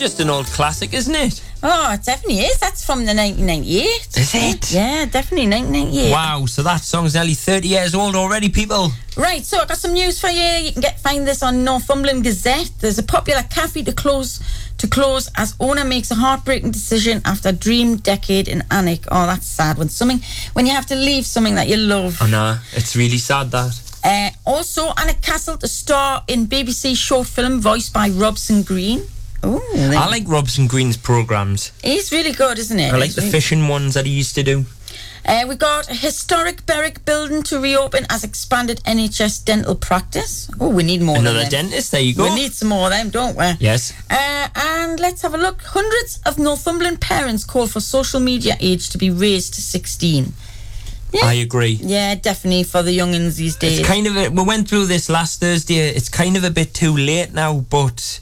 just an old classic, isn't it? Oh, it definitely is. That's from the 1998. Is it? Yeah, definitely 1998. Wow, so that song's nearly 30 years old already, people. Right, so I've got some news for you. You can find this on Northumberland Gazette. There's a popular cafe to close as owner makes a heartbreaking decision after a dream decade in Alnwick. Oh, that's sad. When you have to leave something that you love. Oh no, it's really sad that. Also, Alnwick Castle to star in BBC short film voiced by Robson Green. Ooh, I like Robson Green's programmes. He's really good, isn't it? I like the fishing ones that he used to do. We got a historic Berwick building to reopen as expanded NHS dental practice. Oh, we need more. Another dentist, there you go. We need some more of them, don't we? Yes. And let's have a look. Hundreds of Northumberland parents call for social media age to be raised to 16. Yeah. I agree. Yeah, definitely for the youngins these days. It's kind of we went through this last Thursday. It's kind of a bit too late now, but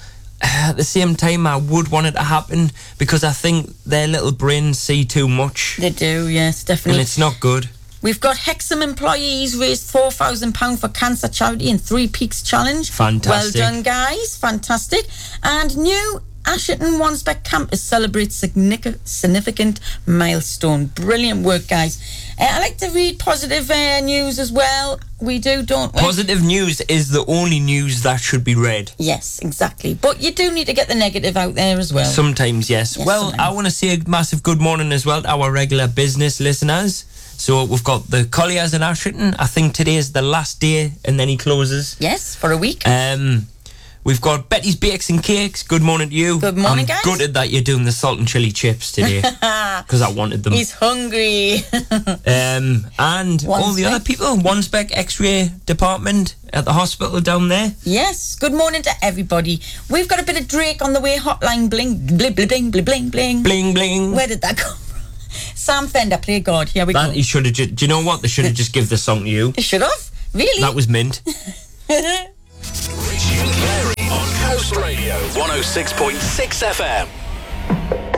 at the same time, I would want it to happen because I think their little brains see too much. They do, yes, definitely. And it's not good. We've got Hexham employees raised £4,000 for cancer charity in Three Peaks Challenge. Fantastic. Well done, guys. Fantastic. And new Asherton Wansbeck campus celebrates significant milestone. Brilliant work, guys. I like to read positive news as well. We do, don't we? Positive news is the only news that should be read. Yes, exactly. But you do need to get the negative out there as well. Sometimes, yes. Well, sometimes. I want to say a massive good morning as well to our regular business listeners. So we've got the Colliers in Asherton. I think today is the last day and then he closes. Yes, for a week. We've got Betty's Bakes and Cakes. Good morning to you. Good morning, guys. I'm gutted that you're doing the salt and chili chips today because I wanted them. He's hungry. And all the other people, Wansbeck X-ray department at the hospital down there. Yes, good morning to everybody. We've got a bit of Drake on the way. Hotline bling, bling, bling, bling, bling, bling. Bling, bling. Where did that come from? Sam Fender, play God. Here we go. He should have do you know what? They should have just give the song to you. They should have? Really? That was mint. Richie and Clary on Coast Radio 106.6 FM.